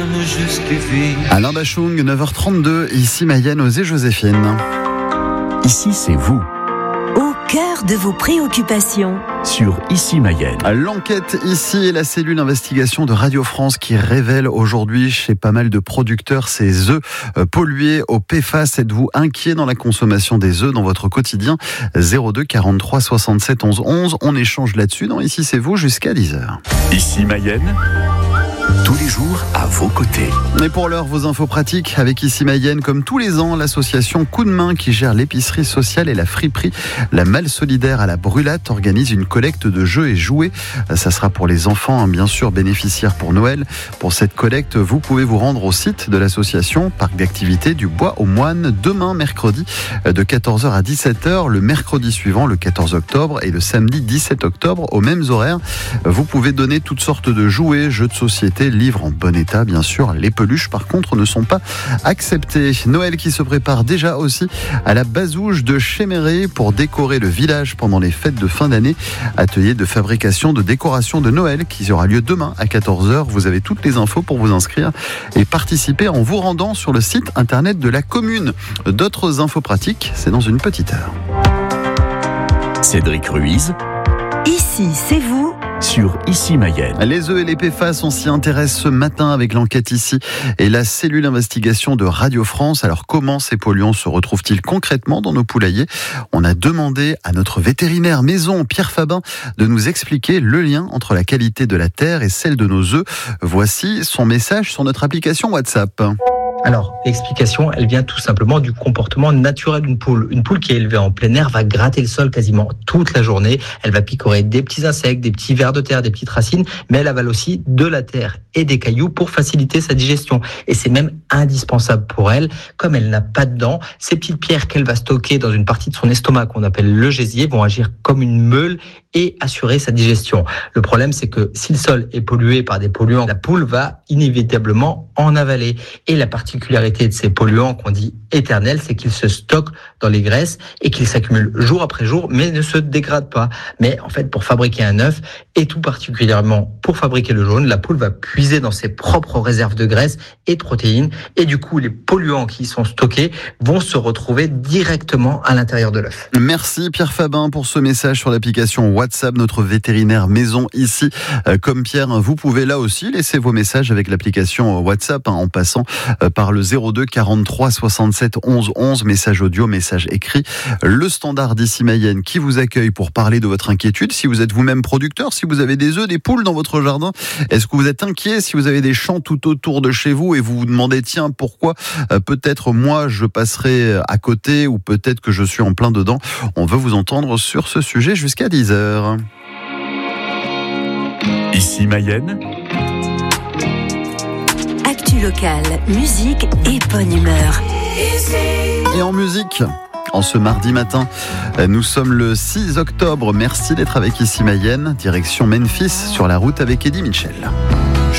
justifie. Alain Bachung, 9h32, ici Mayenne, osez Joséphine. Ici, c'est vous. Au cœur de vos préoccupations. Sur Ici Mayenne. L'enquête ici est la cellule d'investigation de Radio France qui révèle aujourd'hui chez pas mal de producteurs ces œufs pollués au PFAS. Êtes-vous inquiet dans la consommation des œufs dans votre quotidien ? 02 43 67 11 11. On échange là-dessus dans Ici c'est vous jusqu'à 10h. Ici Mayenne, tous les jours à vos côtés. Et pour l'heure, vos infos pratiques avec Ici Mayenne, comme tous les ans, l'association Coup de Main qui gère l'épicerie sociale et la friperie La Malle Solidaire à la Brulate organise une collecte de jeux et jouets. Ça sera pour les enfants, bien sûr, bénéficiaires pour Noël. Pour cette collecte, vous pouvez vous rendre au site de l'association, parc d'activités du Bois aux Moines, demain mercredi de 14h à 17h, le mercredi suivant, le 14 octobre, et le samedi 17 octobre, aux mêmes horaires. Vous pouvez donner toutes sortes de jouets, jeux de société, livres en bon état, bien sûr. Les peluches, par contre, ne sont pas acceptées. Noël qui se prépare déjà aussi à la Bazouge de Chéméré pour décorer le village pendant les fêtes de fin d'année. Atelier de fabrication de décoration de Noël qui aura lieu demain à 14h. Vous avez toutes les infos pour vous inscrire et participer en vous rendant sur le site internet de la commune. D'autres infos pratiques, c'est dans une petite heure. Cédric Ruiz. Ici, c'est vous. Sur Ici Mayenne. Les œufs et les PFAS, on s'y intéresse ce matin avec l'enquête ici et la cellule d'investigation de Radio France. Alors comment ces polluants se retrouvent-ils concrètement dans nos poulaillers ? On a demandé à notre vétérinaire maison, Pierre Fabin, de nous expliquer le lien entre la qualité de la terre et celle de nos œufs. Voici son message sur notre application WhatsApp. Alors, l'explication, elle vient tout simplement du comportement naturel d'une poule. Une poule qui est élevée en plein air va gratter le sol quasiment toute la journée. Elle va picorer des petits insectes, des petits vers de terre, des petites racines, mais elle avale aussi de la terre et des cailloux pour faciliter sa digestion. Et c'est même indispensable pour elle. Comme elle n'a pas de dents, ces petites pierres qu'elle va stocker dans une partie de son estomac qu'on appelle le gésier vont agir comme une meule et assurer sa digestion. Le problème, c'est que si le sol est pollué par des polluants, la poule va inévitablement en avaler. Et la particularité de ces polluants qu'on dit éternels, c'est qu'ils se stockent dans les graisses et qu'ils s'accumulent jour après jour, mais ne se dégradent pas. Mais en fait, pour fabriquer un œuf, et tout particulièrement pour fabriquer le jaune, la poule va puiser dans ses propres réserves de graisse et de protéines. Et du coup, les polluants qui y sont stockés vont se retrouver directement à l'intérieur de l'œuf. Merci Pierre Fabin pour ce message sur l'application WhatsApp, notre vétérinaire maison ici. Comme Pierre, vous pouvez là aussi laisser vos messages avec l'application WhatsApp en passant par le 02 43 67 11 11, message audio, message écrit. Le standard d'Ici Mayenne qui vous accueille pour parler de votre inquiétude. Si vous êtes vous-même producteur, si vous avez des œufs, des poules dans votre jardin, est-ce que vous êtes inquiet si vous avez des champs tout autour de chez vous et vous vous demandez tiens pourquoi peut-être moi je passerai à côté ou peut-être que je suis en plein dedans. On veut vous entendre sur ce sujet jusqu'à 10h. Ici Mayenne. Actu locale, musique et bonne humeur. Et en musique, en ce mardi matin, nous sommes le 6 octobre. Merci d'être avec Ici Mayenne, direction Memphis sur la route avec Eddie Mitchell.